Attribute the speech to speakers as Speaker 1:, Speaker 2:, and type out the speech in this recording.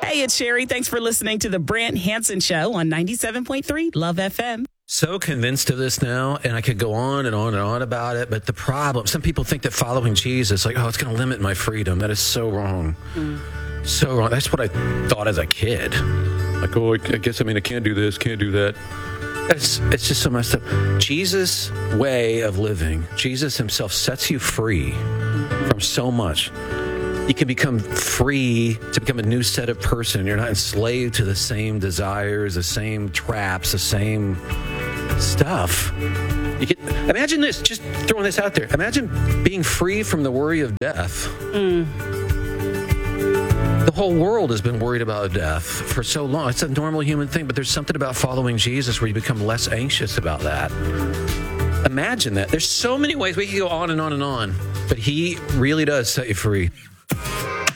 Speaker 1: Hey, it's Sherry. Thanks for listening to the Brant Hansen Show on 97.3 Love FM.
Speaker 2: So convinced of this now, and I could go on and on and on about it, but the problem, some people think that following Jesus, like, oh, it's going to limit my freedom. That is so wrong. So wrong. That's what I thought as a kid. Like, oh, I guess, I can't do this, can't do that. It's just so messed up. Jesus' way of living, Jesus himself sets you free from so much. You can become free to become a new set of person. You're not enslaved to the same desires, the same traps, the same stuff. Imagine this, just throwing this out there. Imagine being free from the worry of death. The whole world has been worried about death for so long. It's a normal human thing, but there's something about following Jesus where you become less anxious about that. Imagine that. There's so many ways we can go on and on and on, but he really does set you free.